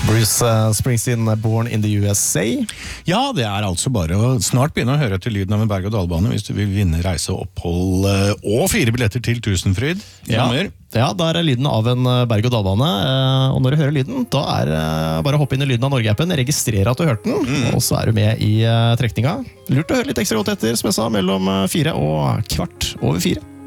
Bruce Springsteen, Born in the USA. Ja, det altså bare å snart begynne å høre til lyden av en berg-og-dal-bane hvis du vil vinne reiseopphold og 4 billetter til Tusenfryd i sommer. Ja, da lyden av en berg-og-dal-bane, og når du hører lyden, da bare å hoppe inn i lyden av Norge-appen, registrere at du hørte den, og så du med i trekninga. Lurt å høre litt ekstra godt etter, som jeg sa, mellom 4 og 4:15.